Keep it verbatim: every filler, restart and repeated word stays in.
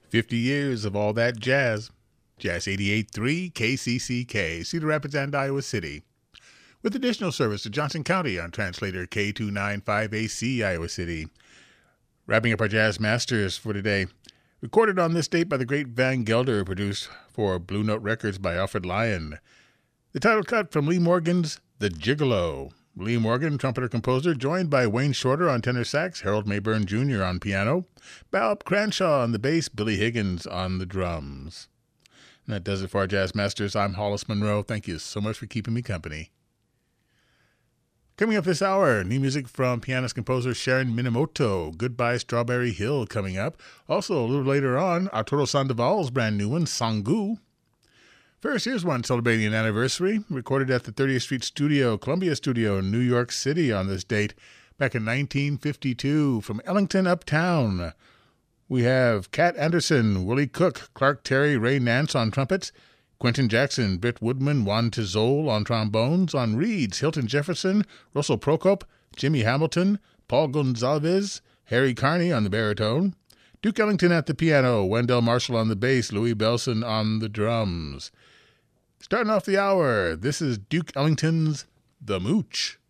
fifty years of all that jazz. Jazz eighty-eight point three K C C K, Cedar Rapids and Iowa City. With additional service to Johnson County on translator K two ninety-five A C, Iowa City. Wrapping up our Jazz Masters for today. Recorded on this date by the great Van Gelder, produced for Blue Note Records by Alfred Lyon. The title cut from Lee Morgan's The Gigolo. Lee Morgan, trumpeter-composer, joined by Wayne Shorter on tenor sax, Harold Mayburn Junior on piano, Bob Cranshaw on the bass, Billy Higgins on the drums. And that does it for our Jazz Masters. I'm Hollis Monroe. Thank you so much for keeping me company. Coming up this hour, new music from pianist-composer Sharon Minamoto, Goodbye Strawberry Hill coming up. Also, a little later on, Arturo Sandoval's brand new one, Sangu. First, here's one celebrating an anniversary, recorded at the thirtieth Street Studio, Columbia Studio in New York City on this date, back in nineteen fifty-two, from Ellington Uptown. We have Cat Anderson, Willie Cook, Clark Terry, Ray Nance on trumpets, Quentin Jackson, Britt Woodman, Juan Tizol on trombones, on reeds, Hilton Jefferson, Russell Prokop, Jimmy Hamilton, Paul Gonzalez, Harry Carney on the baritone, Duke Ellington at the piano, Wendell Marshall on the bass, Louis Belson on the drums. Starting off the hour, this is Duke Ellington's The Mooch.